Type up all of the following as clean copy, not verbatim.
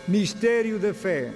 Mistério da fé.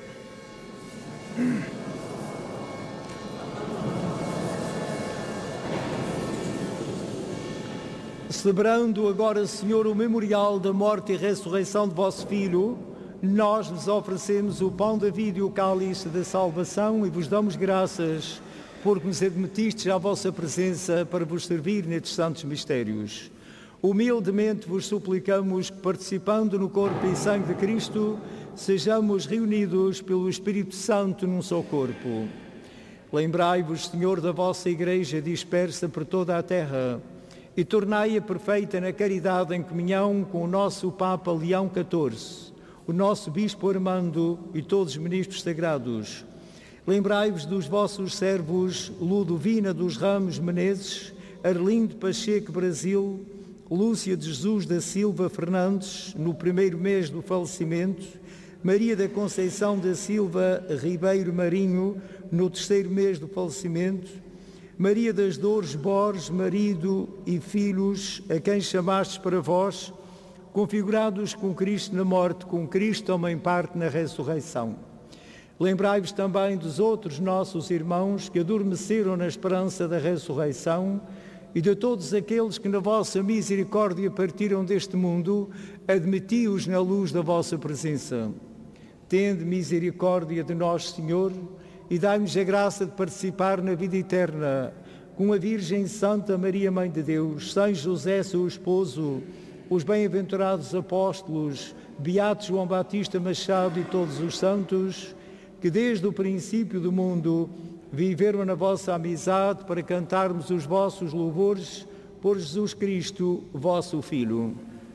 Celebrando agora, Senhor, o memorial da morte e ressurreição de vosso Filho, nós vos oferecemos o pão da vida e o cálice da salvação e vos damos graças porque nos admitistes à vossa presença para vos servir nestes santos mistérios. Humildemente vos suplicamos que, participando no corpo e sangue de Cristo, sejamos reunidos pelo Espírito Santo num só corpo. Lembrai-vos, Senhor, da vossa Igreja dispersa por toda a terra e tornai-a perfeita na caridade em comunhão com o nosso Papa Leão XIV, o nosso Bispo Armando e todos os ministros sagrados. Lembrai-vos dos vossos servos Ludovina dos Ramos Menezes, Arlindo Pacheco Brasil, Lúcia de Jesus da Silva Fernandes, no primeiro mês do falecimento, Maria da Conceição da Silva Ribeiro Marinho, no terceiro mês do falecimento, Maria das Dores Borges, marido e filhos, a quem chamastes para vós, configurados com Cristo na morte, com Cristo também parte na ressurreição. Lembrai-vos também dos outros nossos irmãos que adormeceram na esperança da ressurreição e de todos aqueles que na vossa misericórdia partiram deste mundo, admiti-os na luz da vossa presença. Tende misericórdia de nós, Senhor, e dai-nos a graça de participar na vida eterna com a Virgem Santa Maria, Mãe de Deus, São José, seu esposo, os bem-aventurados apóstolos, Beato João Batista Machado e todos os santos, que desde o princípio do mundo viveram na vossa amizade para cantarmos os vossos louvores por Jesus Cristo, vosso Filho.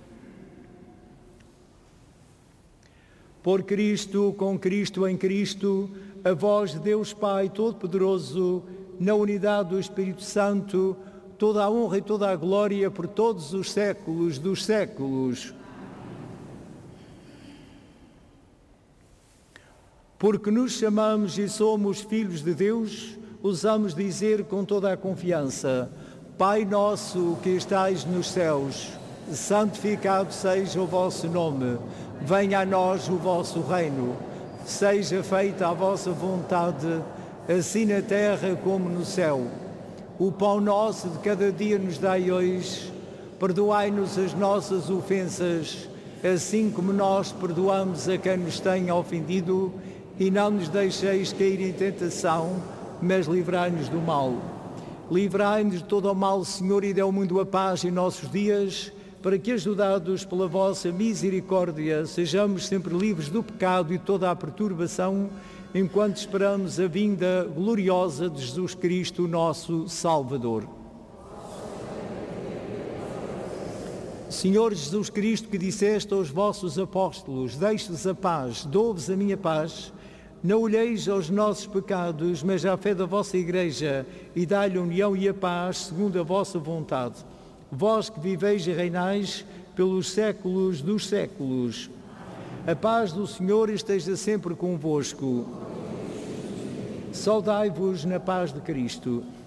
Por Cristo, com Cristo, em Cristo, a vós, Deus Pai Todo-Poderoso, na unidade do Espírito Santo, toda a honra e toda a glória por todos os séculos dos séculos. Porque nos chamamos e somos filhos de Deus, ousamos dizer com toda a confiança: Pai nosso que estais nos céus, santificado seja o vosso nome, venha a nós o vosso reino, seja feita a vossa vontade, assim na terra como no céu. O pão nosso de cada dia nos dai hoje, perdoai-nos as nossas ofensas, assim como nós perdoamos a quem nos tem ofendido, e não nos deixeis cair em tentação, mas livrai-nos do mal. Livrai-nos de todo o mal, Senhor, e dê ao mundo a paz em nossos dias, para que, ajudados pela vossa misericórdia, sejamos sempre livres do pecado e toda a perturbação, enquanto esperamos a vinda gloriosa de Jesus Cristo, nosso Salvador. Senhor Jesus Cristo, que disseste aos vossos apóstolos: deixe-vos a paz, dou-vos a minha paz, não olheis aos nossos pecados, mas à fé da vossa Igreja, e dai-lhe a união e a paz, segundo a vossa vontade. Vós que viveis e reinais pelos séculos dos séculos. A paz do Senhor esteja sempre convosco. Saudai-vos na paz de Cristo.